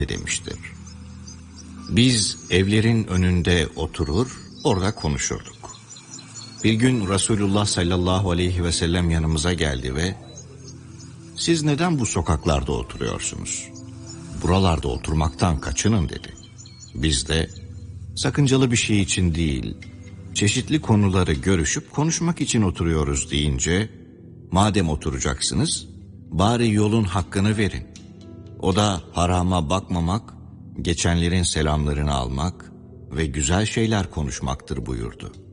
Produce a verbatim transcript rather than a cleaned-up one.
demiştir. Biz evlerin önünde oturur, orada konuşurduk. Bir gün Resulullah sallallahu aleyhi ve sellem yanımıza geldi ve "Siz neden bu sokaklarda oturuyorsunuz? Buralarda oturmaktan kaçının" dedi. Biz de "Sakıncalı bir şey için değil, çeşitli konuları görüşüp konuşmak için oturuyoruz" deyince, "Madem oturacaksınız, bari yolun hakkını verin. O da harama bakmamak, geçenlerin selamlarını almak ve güzel şeyler konuşmaktır" buyurdu.